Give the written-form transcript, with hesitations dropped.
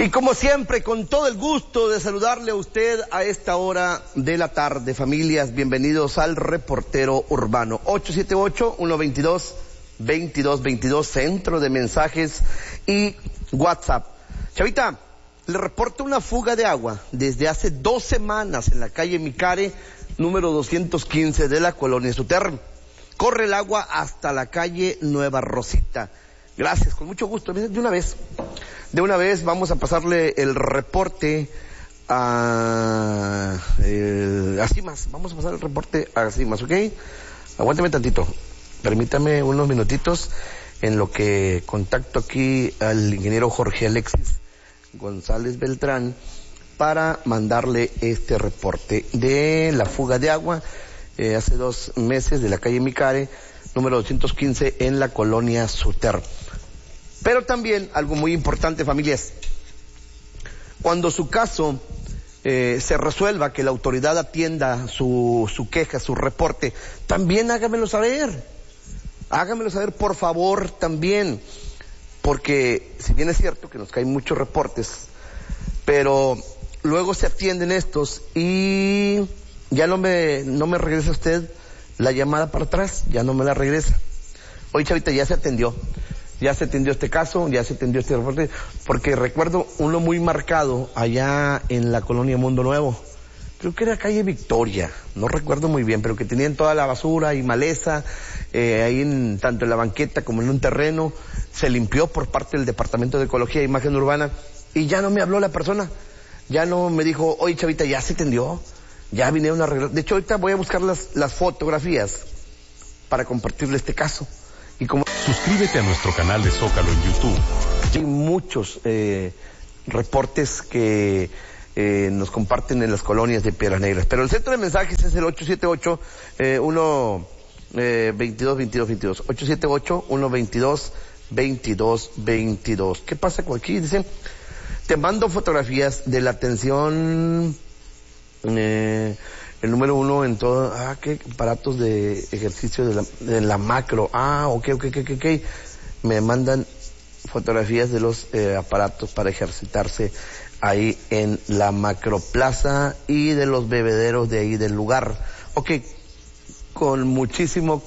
Y como siempre, con todo el gusto de saludarle a usted a esta hora de la tarde. Familias, bienvenidos al Reportero Urbano. 878-122-2222, centro de mensajes y WhatsApp. Chavita, le reporto una fuga de agua desde hace 2 semanas en la calle Micare, número 215 de la colonia Suter. Corre el agua hasta la calle Nueva Rosita. Gracias, con mucho gusto. De una vez vamos a pasarle el reporte a CIMAS. Vamos a pasar el reporte a CIMAS, ¿ok? Aguántame tantito. Permítame unos minutitos en lo que contacto aquí al ingeniero Jorge Alexis González Beltrán para mandarle este reporte de la fuga de agua hace 2 meses de la calle Micare, número 215 en la colonia Suter. Pero también algo muy importante, familias, cuando su caso se resuelva, que la autoridad atienda su queja, su reporte, también hágamelo saber, por favor, también, porque si bien es cierto que nos caen muchos reportes, pero luego se atienden estos y ya no me regresa usted la llamada para atrás, ya no me la regresa. Oye, chavita, ya se atendió este caso, ya se atendió este reporte, porque recuerdo uno muy marcado allá en la colonia Mundo Nuevo, creo que era calle Victoria, no recuerdo muy bien, pero que tenían toda la basura y maleza, ahí tanto en la banqueta como en un terreno. Se limpió por parte del Departamento de Ecología e Imagen Urbana, y ya no me habló la persona, ya no me dijo, oye chavita, ya se atendió, ya vinieron a arreglar. De hecho, ahorita voy a buscar las fotografías para compartirle este caso. Y como suscríbete a nuestro canal de Zócalo en YouTube. Hay muchos reportes que nos comparten en las colonias de Piedras Negras. Pero el centro de mensajes es el 878-122-2222. 878-122-2222. ¿Qué pasa con aquí? Dicen, te mando fotografías de la atención... el número 1 en todo, qué aparatos de ejercicio de la macro, ok, me mandan fotografías de los aparatos para ejercitarse ahí en la macroplaza y de los bebederos de ahí del lugar, ok, con muchísimo